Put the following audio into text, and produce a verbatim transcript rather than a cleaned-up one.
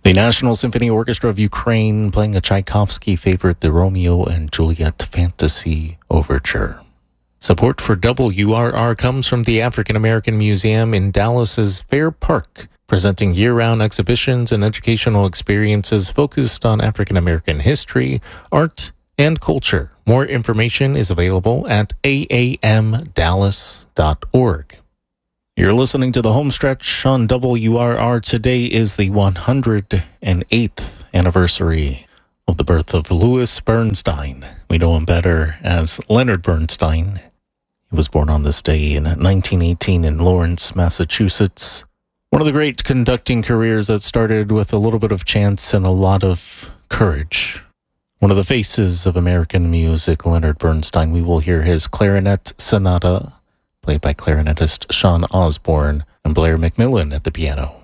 The National Symphony Orchestra of Ukraine playing a Tchaikovsky favorite, the Romeo and Juliet Fantasy Overture. Support for W R R comes from the African American Museum in Dallas's Fair Park, presenting year-round exhibitions and educational experiences focused on African American history, art, and culture. More information is available at a a m dallas dot org. You're listening to the Homestretch on W R R. Today is the one hundred eighth anniversary of the birth of Louis Bernstein. We know him better as Leonard Bernstein. He was born on this day in nineteen eighteen in Lawrence, Massachusetts. One of the great conducting careers that started with a little bit of chance and a lot of courage. One of the faces of American music, Leonard Bernstein. We will hear his clarinet sonata, played by clarinetist Sean Osborne and Blair McMillan at the piano.